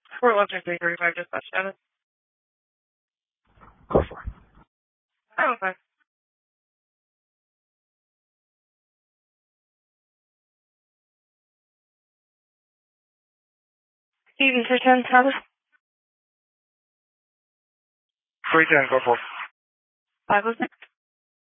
Fort Webster 335 dispatch status. Go for it. Oh, okay. Eden 310, status. 310, go for it. 506.